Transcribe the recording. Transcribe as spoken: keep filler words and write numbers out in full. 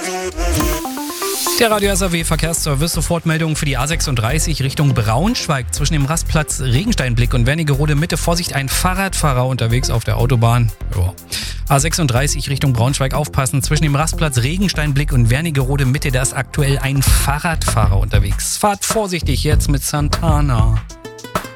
Der Radio S R W Verkehrsservice, Sofortmeldung für die A sechsunddreißig Richtung Braunschweig zwischen dem Rastplatz Regensteinblick und Wernigerode Mitte. Vorsicht, ein Fahrradfahrer unterwegs auf der Autobahn. Jo. A sechsunddreißig Richtung Braunschweig aufpassen, zwischen dem Rastplatz Regensteinblick und Wernigerode Mitte, da ist aktuell ein Fahrradfahrer unterwegs. Fahrt vorsichtig jetzt mit Santana.